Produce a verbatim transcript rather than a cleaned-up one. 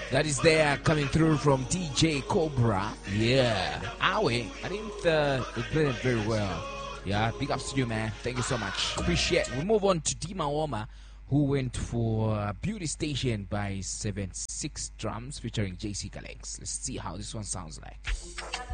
That is there coming through from D J Cobra. Yeah. Awe, I didn't uh, play it very well. Yeah, big ups to you, man. Thank you so much. Appreciate it. We move on to Dima Woma, who went for Beauty Station by seven six Drums featuring J C Kalex. Let's see how this one sounds like.